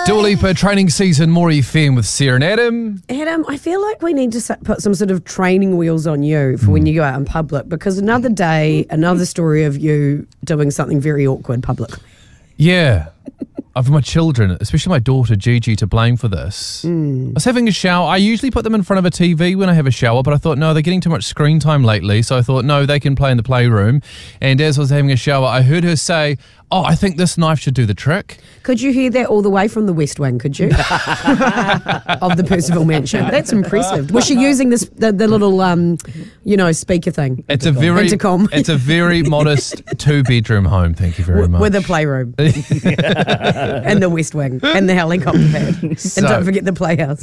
Dua Lipa, training season, More FM with Sarah and Adam. Adam, I feel like we need to put some sort of training wheels on you for when you go out in public, because another day, another story of you doing something very awkward publicly. Yeah. I've my children, especially my daughter Gigi, to blame for this. I was having a shower. I usually put them in front of a TV when I have a shower, but I thought, no, they're getting too much screen time lately. So I thought, no, they can play in the playroom. And as I was having a shower, I heard her say, oh, I think this knife should do the trick. Could you hear that all the way from the West Wing, could you? Of the Percival Mansion. That's impressive. Was she using this the little, speaker thing? It's Intercom. It's a very modest 2-bedroom home, thank you very much. With a playroom. And the West Wing. And the helicopter pad. And don't forget the playhouse.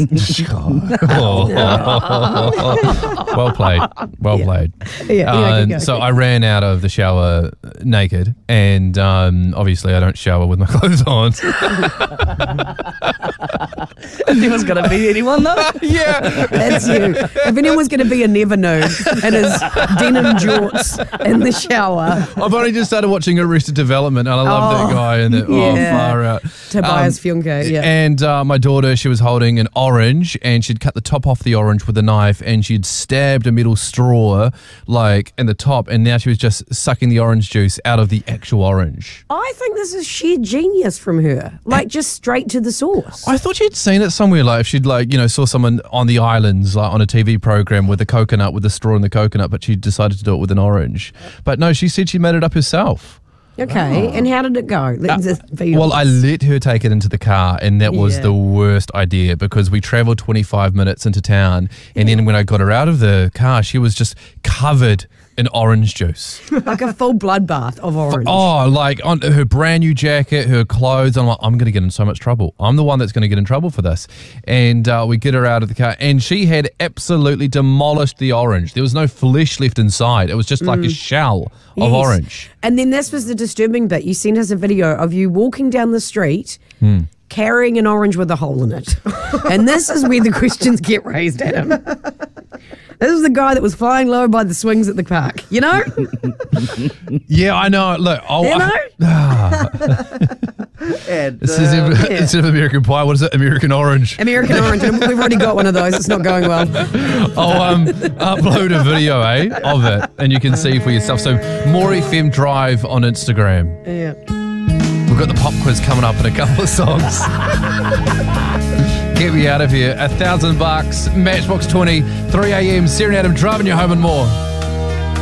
Well played. Well played. Yeah, so I ran out of the shower naked, and obviously I don't shower with my clothes on. If there was going to be anyone though. Yeah. That's you. If anyone's going to be a never nude in his denim jorts in the shower. I've only just started watching Arrested Development, and I love that guy. And far out. Tobias Funke, yeah. And my daughter, she was holding an orange, and she'd cut the top off the orange with a knife, and she'd stabbed a metal straw like in the top, and now she was just sucking the orange juice out of the actual orange. I think this is sheer genius from her. Like, just straight to the source. I thought she'd seen it somewhere, like if she'd saw someone on the islands, like on a TV program with a coconut, with a straw in the coconut, but she decided to do it with an orange. But no, she said she made it up herself. Okay, and how did it go? Well, I let her take it into the car, and that was the worst idea, because we travelled 25 minutes into town, and then when I got her out of the car, she was just covered in orange juice. Like a full bloodbath of orange. Oh, like on her brand new jacket, her clothes. I'm like, I'm going to get in so much trouble. I'm the one that's going to get in trouble for this. And we get her out of the car, and she had absolutely demolished the orange. There was no flesh left inside. It was just like a shell of orange. And then this was the disturbing bit. You sent us a video of you walking down the street carrying an orange with a hole in it. And this is where the questions get raised, Adam. This is the guy that was flying low by the swings at the park, you know? Yeah, I know. Look, instead of American Pie, what is it? American Orange. American Orange. We've already got one of those. It's not going well. I'll upload a video, of it, and you can see for yourself. So, More FM Drive on Instagram. Yeah. We've got the pop quiz coming up in a couple of songs. Get me out of here. $1,000. Matchbox 20, 3 a.m. Sarah and Adam driving you home and more.